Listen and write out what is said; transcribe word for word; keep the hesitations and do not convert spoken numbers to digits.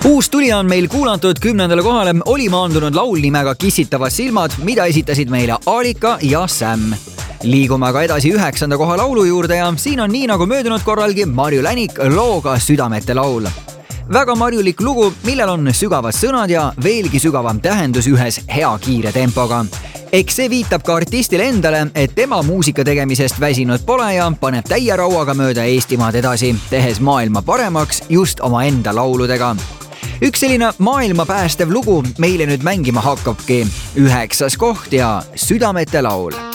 uus tulija on meil kuulatud kümnendale kohale, oli maandunud laul nimega Kissitavad silmad, mida esitasid meile Alika ja Sam. Liigume aga edasi üheksanda koha laulu juurde ja siin on nii nagu möödunud korralgi Marju Länik looga Südamete laul. Väga marjulik lugu, millel on sügavad sõnad ja veelgi sügavam tähendus ühes hea kiire tempoga. Eks see viitab ka artistile endale, et tema muusika tegemisest väsinud pole ja paneb täie rauaga mööda Eestimaad edasi, tehes maailma paremaks just oma enda lauludega. Üks selline maailma päästev lugu meile nüüd mängima hakkabki. Üheksas koht ja Südamete laul.